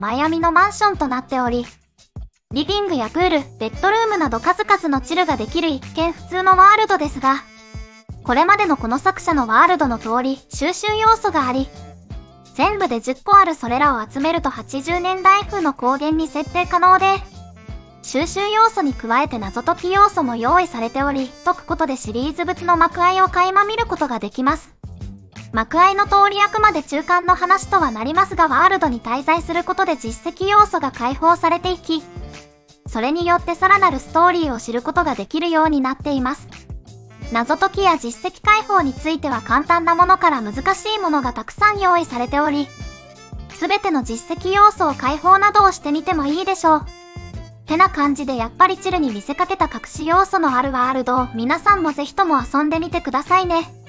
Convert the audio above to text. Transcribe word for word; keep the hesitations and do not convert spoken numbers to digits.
マイアミのマンションとなっており、リビングやプール、ベッドルームなど数々のチルができる一見普通のワールドですが、これまでのこの作者のワールドの通り収集要素があり、全部でじゅっこあるそれらを集めるとはちじゅうねんだい風の光源に設定可能で、収集要素に加えて謎解き要素も用意されており、解くことでシリーズ物の幕間を垣間見ることができます。幕間の通りあくまで中間の話とはなりますが、ワールドに滞在することで実績要素が解放されていき、それによってさらなるストーリーを知ることができるようになっています。謎解きや実績解放については簡単なものから難しいものがたくさん用意されており、すべての実績要素を解放などをしてみてもいいでしょう。てな感じでやっぱりチルに見せかけた隠し要素のあるワールドを皆さんもぜひとも遊んでみてくださいね。